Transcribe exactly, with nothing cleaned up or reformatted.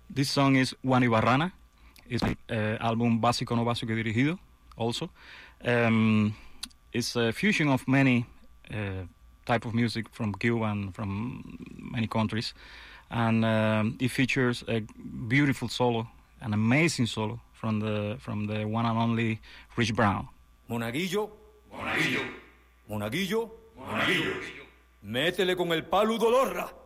This song is Guanibarrana. It's my uh, album Básico No Básico Dirigido also. Um, it's a fusion of many uh, type of music from Cuba and from many countries. And um, it features a beautiful solo, an amazing solo from the from the one and only Rich Brown. Monaguillo, Monaguillo, Monaguillo, Monaguillo, métele con el palo Dolorra.